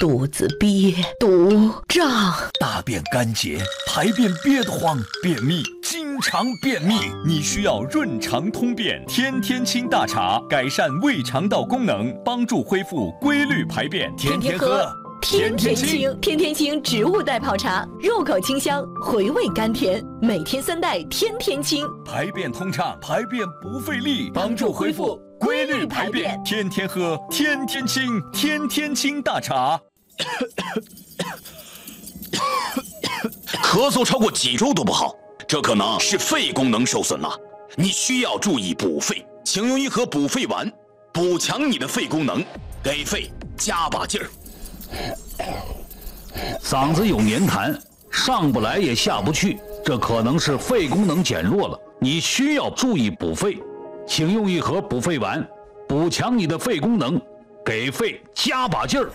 肚子憋，肚胀， 大便干结，排便憋得慌，便秘，经常便秘，你需要润肠通便天天清大茶，改善胃肠道功能，帮助恢复规律排便，天天喝。 天天清，天天清植物代泡茶，入口清香，回味甘甜，每天3袋，天天清， 排便通畅，排便不费力，帮助恢复规律排便，天天喝，天天清，天天清大茶。 咳嗽超过几周都不好，这可能是肺功能受损了，你需要注意补肺，请用一盒补肺丸，补强你的肺功能，给肺加把劲儿。 嗓子有黏痰，上不来也下不去，这可能是肺功能减弱了，你需要注意补肺，请用一盒补肺丸，补强你的肺功能，给肺加把劲儿。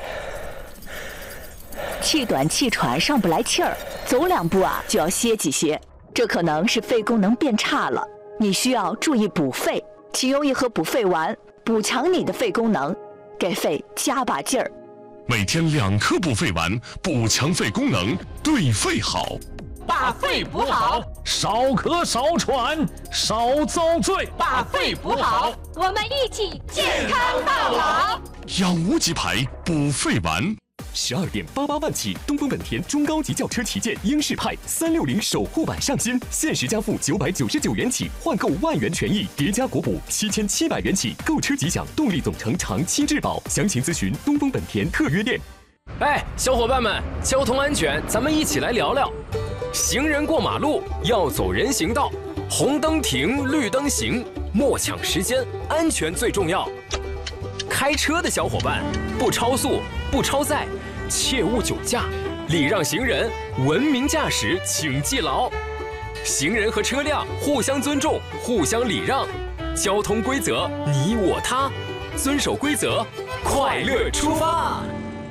气短气喘上不来气儿，走2步就要歇几歇，这可能是肺功能变差了，你需要注意补肺，请用一盒补肺丸，补强你的肺功能，给肺加把劲儿。 每天2颗补肺丸，补强肺功能，对肺好。 把肺补好， 少咳少喘少遭罪。 把肺补好， 我们一起健康到老。 养无极牌补肺丸。 12.88万起东风本田中高级轿车旗舰英仕派360首付版上新，限时加付999元起，换购1万元权益，叠加国补7700元起，购车即享动力总成长期质保。详情咨询东风本田特约店。 哎，小伙伴们，交通安全，咱们一起来聊聊。行人过马路要走人行道，红灯停，绿灯行，莫抢时间，安全最重要。开车的小伙伴，不超速，不超载，切勿酒驾，礼让行人，文明驾驶，请记牢。行人和车辆互相尊重，互相礼让，交通规则你我他，遵守规则，快乐出发。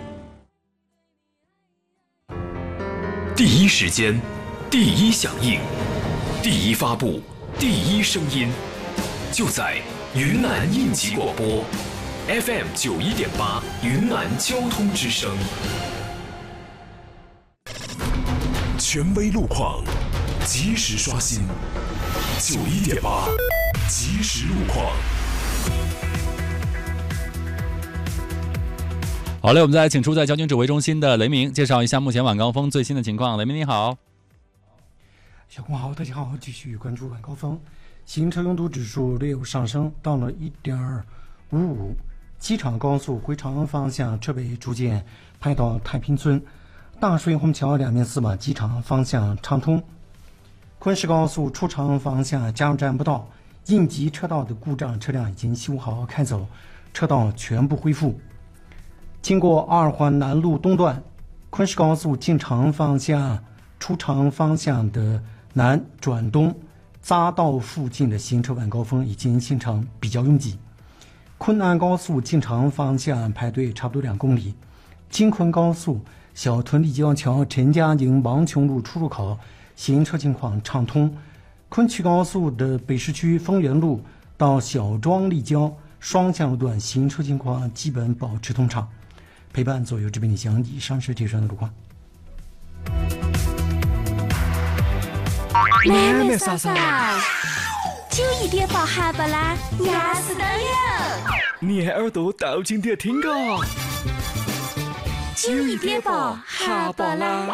第一时间，第一响应，第一发布，第一声音，就在云南应急广播 FM 91.8云南交通之声。 权威路况，及时刷新。91.8即时路况。 好嘞，我们再来请出在交警指挥中心的雷鸣，介绍一下目前晚高峰最新的情况。雷鸣你好。 小工好，大家好，继续关注晚高峰。行车拥堵指数略有上升，到了 1.55。机场高速回长方向车北逐渐排到太平村，大水虹桥两面四马机场方向畅通。昆石高速出长方向加油站不到，应急车道的故障车辆已经修好开走，车道全部恢复。经过2环南路东段，昆石高速进长方向出长方向的南转东匝道附近的行车晚高峰已经形成比较拥挤。昆安高速进长方向排队差不多2公里。京昆高速小屯立交桥陈家营王琼路出入口行车情况畅通。昆曲高速的北市区丰源路到小庄立交双向路段行车情况基本保持通畅。陪伴左右这边你详，以上是铁山的路况。 妹妹嫂嫂，91.8哈巴拉，压死的人！ 你的耳朵倒进点听个 91.8哈巴拉。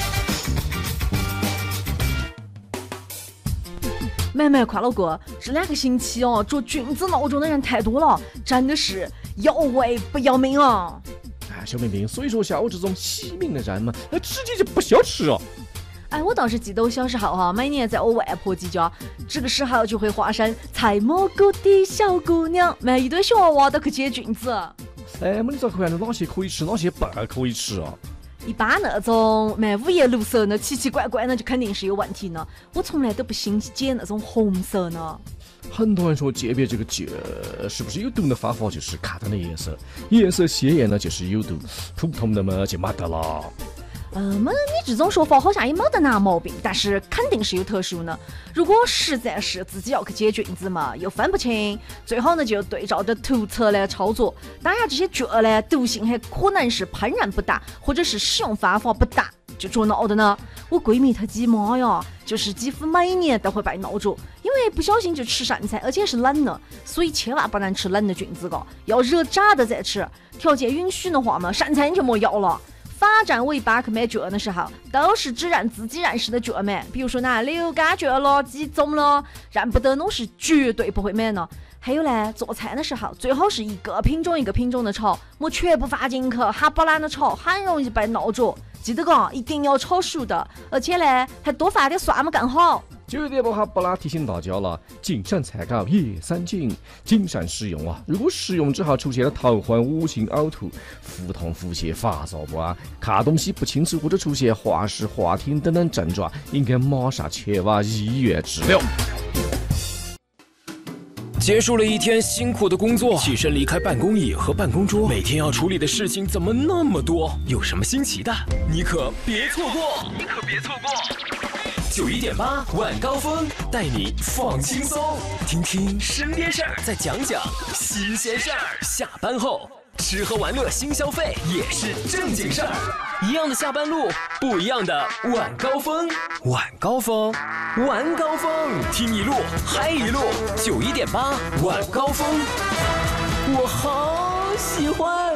妹妹快乐哥，这2个星期捉菌子闹钟的人太多了，真的是要胃不要命啊！ 小明明，所以说像我这种惜命的人嘛，直接就不需要吃哦。 哎，我倒是记得我小时候每年在我外婆家，这个时候就会化身采蘑菇的小姑娘，买一堆小娃娃都去接菌子。 哎，你咋看到哪些可以吃，哪些不可以吃啊？ 一般那种卖五颜六色的奇奇怪怪的，就肯定是有问题呢。我从来都不兴解那种红色呢。 很多人说鉴别这个菌是不是有毒的方法就是看它的颜色，颜色鲜艳呢就是有毒，普通的嘛就没得了。 你这种说法好像也没得哪毛病，但是肯定是有特殊呢。如果实在是自己要去解菌子嘛，又分不清，最好呢就对照着图册来操作。当然这些菌呢，毒性还可能是烹饪不当，或者是使用方法不当，就着闹的呢。我闺蜜她鸡妈呀，就是几乎每年都会被闹着，因为不小心就吃剩菜，而且是冷的，所以千万不能吃冷的菌子的，要热炸的再吃。条件允许的话嘛，剩菜你就莫要了。发展尾巴去买菌的时候，都是只认自己认识的菌买，比如说呢流感菌了、鸡枞了，认不得弄是绝对不会买呢。还有呢，做菜的时候最好是一个品种一个品种的炒，莫全部放进去，哈不烂的炒，很容易被闹着。记得讲，一定要炒熟的，而且呢，还多放点蒜末更好。 9点半哈不拉提醒大家了，谨慎采购叶三金，谨慎使用啊！如果使用之后出现了头昏、恶心、呕吐、腹痛、腹泻、发烧不啊，看东西不清楚或者出现滑视、滑听等等症状，应该马上前往医院治疗。 结束了一天辛苦的工作，起身离开办公椅和办公桌，每天要处理的事情怎么那么多？有什么新奇的，你可别错过！91.8晚高峰带你放轻松，听听身边事儿，再讲讲新鲜事儿。下班后吃喝玩乐新消费也是正经事儿，一样的下班路，不一样的晚高峰。晚高峰，晚高峰，听一路嗨一路。91.8晚高峰，我好喜欢。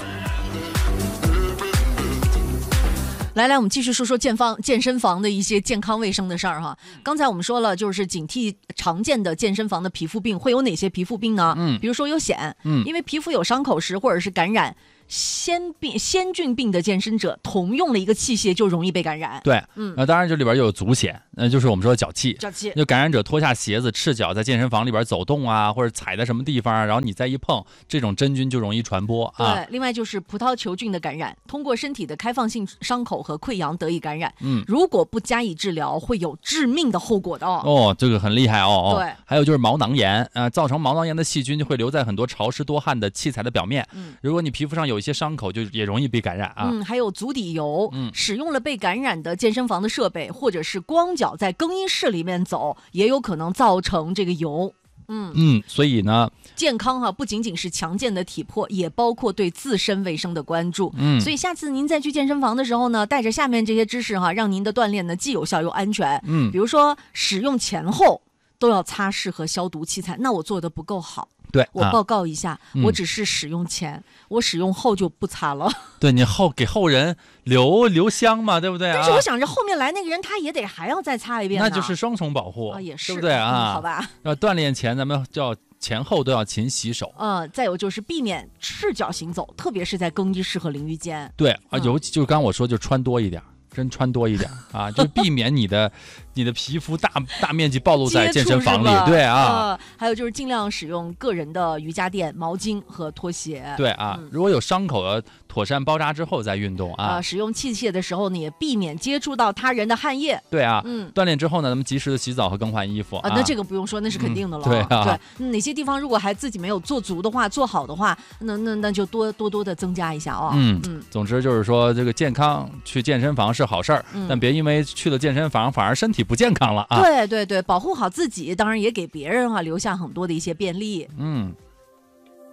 来，我们继续说说健身房的一些健康卫生的事儿哈。刚才我们说了，就是警惕常见的健身房的皮肤病会有哪些皮肤病呢？比如说有癣，因为皮肤有伤口时或者是感染先菌病的健身者，同用了一个器械就容易被感染。 对，当然这里边又有足癣，就是我们说的脚气。就感染者脱下鞋子，赤脚在健身房里边走动啊，或者踩在什么地方，然后你再一碰，这种真菌就容易传播啊。 对，另外就是葡萄球菌的感染，通过身体的开放性伤口和溃疡得以感染。如果不加以治疗，会有致命的后果的哦。 哦，这个很厉害哦。 对， 还有就是毛囊炎，造成毛囊炎的细菌就会留在很多潮湿多汗的器材的表面。如果你皮肤上有一些伤口，就也容易被感染啊。 还有足底油，使用了被感染的健身房的设备，或者是光脚在更衣室里面走，也有可能造成这个油。 所以呢， 健康不仅仅是强健的体魄，也包括对自身卫生的关注。所以下次您再去健身房的时候呢，带着下面这些知识让您的锻炼呢既有效又安全。比如说使用前后都要擦拭和消毒器材，那我做的不够好。 对， 我报告一下，我只是使用前，我使用后就不擦了。 对，你给后人留香嘛，对不对啊？ 但是我想着后面来那个人他也得还要再擦一遍， 那就是双重保护也是， 对不对啊？ 好吧。 锻炼前咱们就要前后都要勤洗手。 再有就是避免赤脚行走，特别是在更衣室和淋浴间。 对尤其就是刚刚我说，就穿多一点。真穿多一点啊，就避免你的皮肤大面积暴露在健身房里。对啊， 还有就是尽量使用个人的瑜伽垫、毛巾和拖鞋。 对啊，如果有伤口的，妥善包扎之后再运动啊。 使用器械的时候呢，也避免接触到他人的汗液。 对啊，锻炼之后呢，咱们及时的洗澡和更换衣服那这个不用说，那是肯定的了。 对啊， 对，哪些地方如果还自己没有做足的话，做好的话，那就多的增加一下啊。 总之就是说，这个健康去健身房是好事儿，但别因为去了健身房反而身体不健康了啊。 对，保护好自己，当然也给别人留下很多的一些便利。